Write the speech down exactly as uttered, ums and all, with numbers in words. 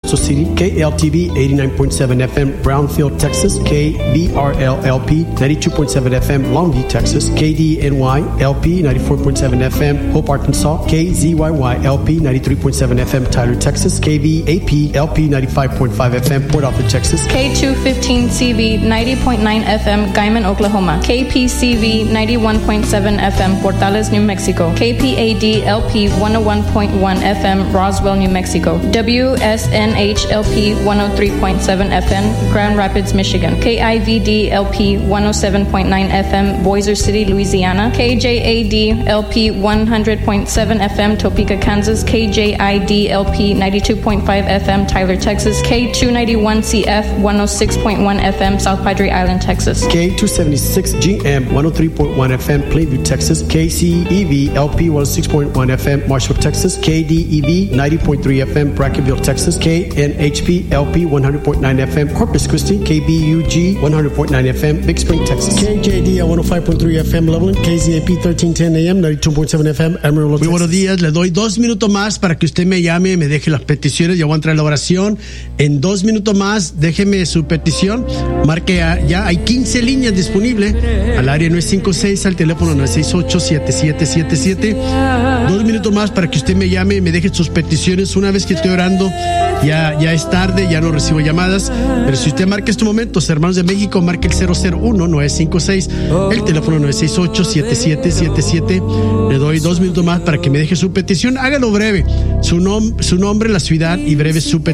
Sioux City, K L T V eighty-nine point seven F M, Brownfield, Texas, K B R L L P ninety-two point seven F M, Longview, Texas, K D N Y L P ninety-four point seven F M, Hope, Arkansas, K Z Y Y L P ninety-three point seven F M, Tyler, Texas, K V A P L P ninety-five point five F M, Port Arthur, Texas, K two fifteen C V ninety point nine F M, Guyman, Oklahoma, K P C V ninety-one point seven F M, Portales, New Mexico, K P A D L P one oh one point one F M, Roswell, New Mexico, W S N H L P one oh three point seven F M, Grand Rapids, Michigan, K I V D L P one oh seven point nine F M, Bossier City, Louisiana, K J A D L P one hundred point seven F M, Topeka, Kansas, K J I D L P ninety-two point five F M, Tyler, Texas, K two ninety-one C F one oh six point one F M, South Padre Island, Texas, K two seventy-six G M one oh three point one F M, Plainview, Texas, K C E V L P one oh six point one F M, Marshall, Texas, K D E V ninety point three F M, Brackenville, Texas, K N H P L P one hundred point nine F M, Corpus Christi, K B U G one hundred point nine F M, Big Spring, Texas, K J D L one oh five point three F M, Loveland, K Z A P thirteen ten A M, ninety-two point seven F M, Amarillo, Texas. Muy buenos días, le doy dos minutos más para que usted me llame, me deje las peticiones, ya voy a entrar en la oración. En dos minutos más, déjeme su petición, marque a, ya hay quince líneas disponibles al área nueve cinco seis, al teléfono nueve seis ocho siete siete siete siete. Dos minutos más para que usted me llame y me deje sus peticiones. Una vez que estoy orando, ya, ya es tarde, ya no recibo llamadas, pero si usted marca estos momentos, hermanos de México, marque el cero cero uno nueve cinco seis, el teléfono nueve seis ocho siete siete siete siete. Le doy dos minutos más para que me deje su petición. Hágalo breve, su, nom- su nombre, la ciudad y breve su petición.